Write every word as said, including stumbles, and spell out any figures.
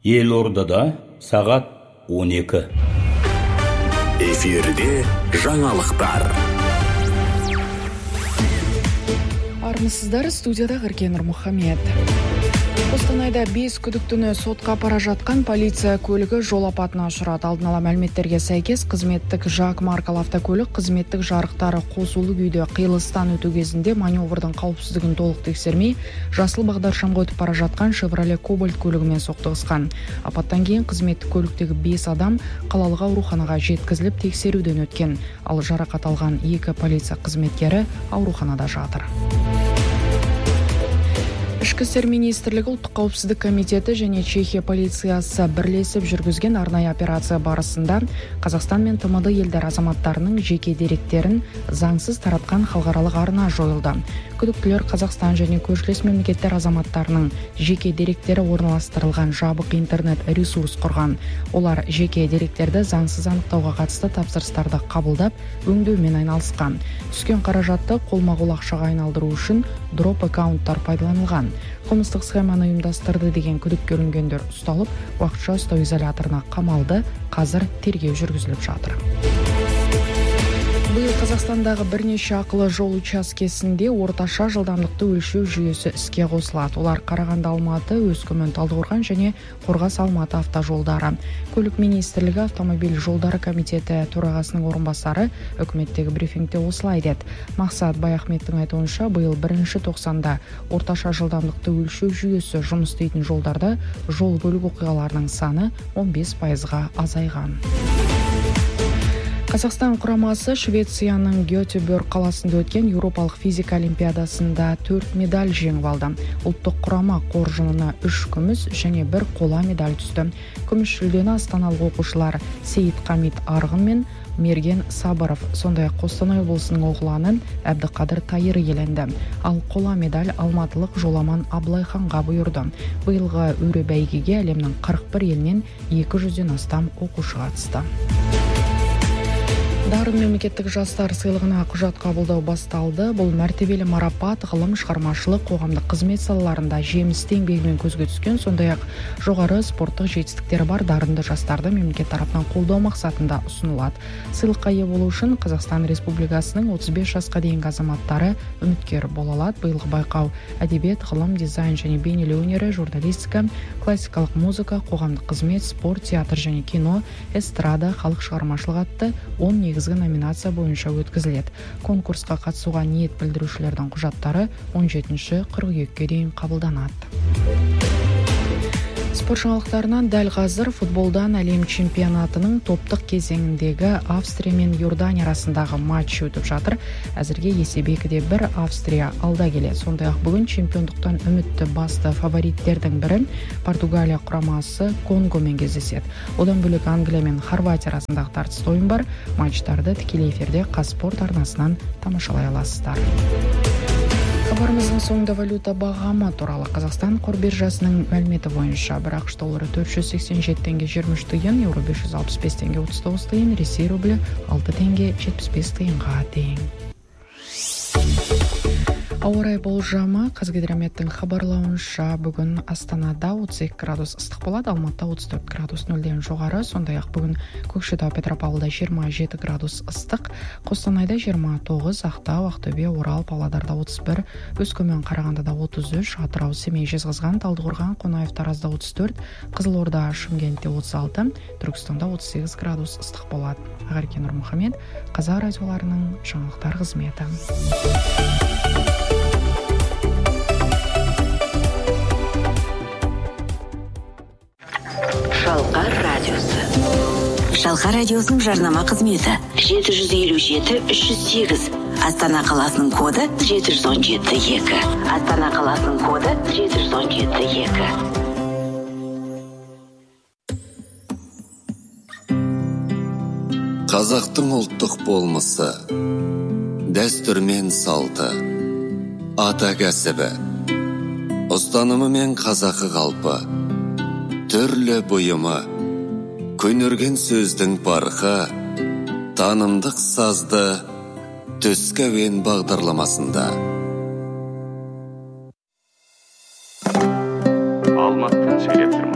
Елордада сағат он екі. Эфирде жаңалықтар. Армысыздар, студияда Ғыркен Нұрмұхамед. Қостанайда бес күдіктіні сотқа апара жатқан полиция көлігі жол апатына ұшырады. Алдын ала мәліметтерге сәйкес, қызметтік Жак маркалы автокөлік қызметтік жарықтары қосулы күйде қиылыстан өту кезінде маневрдің қауіпсіздігін толық тексермей, жасыл бағдаршамға өтіп бара жатқан Chevrolet Cobalt көлігімен соқтығысқан. Апаттан кейін қызметтік көліктегі бес адам қалалық ауруханаға жеткізіліп тексеруден өткен. Ал жарақат алған екі полиция қызметкері ауруханада жатыр. Ішкі істер министрлігі, ұлттық қауіпсіздік комитеті және Чехия полициясы бірлесіп жүргізген арнайы операция барысында Қазақстан мен ТМД елдер азаматтарының жеке деректерін заңсыз таратқан халықаралық арна жойылды. Күдіктілер Қазақстан және көршілес мемлекеттер азаматтарының жеке деректері орналастырылған жабық интернет ресурс құрған. Олар жеке деректерді заңсыз анықтауға қатысты тапсырыстарды қабылдап, өңдеумен айналысқан. Түскен қаражатты қолма-қол ақшаға айналдыру үшін дроп аккаунттар пайдаланылған. Қылмыстық схеманы ұйымдастырды деген күдікке ілінгендер ұсталып, уақытша ұстау изоляторына қамалды. Қазір тергеу жүргізіліп жатыр. Биыл Қазақстандағы бірнеше ақылы жол учаскесінде орташа жылдамдықты өлшеу жүйесі іске қосылады. Олар Қарағанды Алматы, Өскемен Талдықорған және Қорғас Алматы автожолдары. Көлік министрлігі автомобиль жолдары комитеті төрағасының орынбасары үкіметтегі брифингте осылай деді. Мақсат Баяхметтің айтуынша, биыл бірінші тоқсанда орташа жылдамдықты өлшеу жүйесі жұмыс істейтін жолдарда жол көлік оқиғаларының саны он бес пайызға азайған. Қазақстан құрамасы Швецияның Гетеборг қаласында өткен Еуропалық физика олимпиадасында төрт медаль жеңіп алды. Ұлттық құрама қоржынына үш күміс және бір қола медаль түсті. Күміс жүлдені астаналық оқушылар Сейіт Қамит Арғын мен Мерген Сабыров, сондай-ақ Қостанай облысының оғланы Әбдіқадыр Тайыр иеленді. Ал қола медаль алматылық Жоламан Аблайханға бұйырды. Биылғы өре бәйгеге әлемнің қырық бір елінен екі жүзден астам оқушы қатысты. Дарын мемлекеттік жастар сыйлығына құжат қабылдау басталды. Бұл мәртебелі марапат ғылым, шығармашылық, қоғамдық қызмет салаларында жемісті еңбегімен көзге түскен, сондай-ақ жоғары спорттық жетістіктері бар дарынды жастарды мемлекет тарапынан қолдау мақсатында ұсынылады. Сыйлыққа ие болу үшін Қазақстан Республикасының отыз бес жасқа дейінгі азаматтары үміткер бола алады. Биылғы байқау әдебиет, ғылым, дизайн және бейнелеу өнері, журналистика, классикалық музыка, қоғамдық қызмет, спорт, театр және кино, эстрада, халық шығармашылығы атты он негізгі номинация бойынша өткізіледі. Конкурсқа қатысуға ниет білдірушілердің құжаттары он жетінші қыркүйекке дейін қабылданады. Спорт жаңалықтарынан дәл қазір футболдан әлем чемпионатының топтық кезеңіндегі Австрия мен Иордания арасындағы матч өтіп жатыр. Әзірге есеп екіде бір Австрия алда келеді. Сондай-ақ бүгін чемпиондықтан үмітті басты фавориттердің бірі Португалия құрамасы Конгомен кездеседі. Одан бөлек Англия мен Хорватия арасындағы тартысты ойын бар. Матчтарды тікелей эфирде Қазспорт арнасынан тамашалай аласыздар. Хабарымыздың соңында валюта бағамы туралы. Қазақстан қор биржасының мәліметі бойынша бір ақш доллары төрт жүз сексен жеті теңге жиырма үш тиын, еуро бес жүз алпыс бес теңге отыз тоғыз тиын, Ресей рублі алты теңге жетпіс бес тиынға тең. Ауа райы болжамы. Қазгидрометтің хабарлауынша бүгін Астанада отыз екі градус ыстық болады, Алматыда отыз төрт градус нөлден жоғары, сондай-ақ бүгін Көкшетау, Петропавлда жиырма жеті градус ыстық, Қостанайда жиырма тоғыз, Ақтау, Ақтөбе, Орал, Павлодарда отыз бір, Өскемен, Қарағандыда отыз үш, Атырау, Семей, Жезқазған, Талдықорған, Қонаев, Таразда отыз төрт, Қызылорда, Шымкентте отыз алты, Түркістанда отыз сегіз градус ыстық болады. Ғыркен Нұрмұхамед, Қазақ радиоларының жаңалықтар қызметі. Шалқар радиосы. Шалқар радиосының жарнама қызметі жеті жүз елу жеті үш жүз сегіз. Астана қаласының коды жеті жүз он жеті екі. Астана қаласының коды жеті жүз он жеті екі. Қазақтың ұлттық болмысы, дәстүр мен салты, ата кәсібі, ұстанымы мен қазақы қалпы, түрлі бұйымы, көнерген сөздің парқы, танымдық сазды түскі әуен бағдарламасында. Алматыдан сөйлеп тұрмын.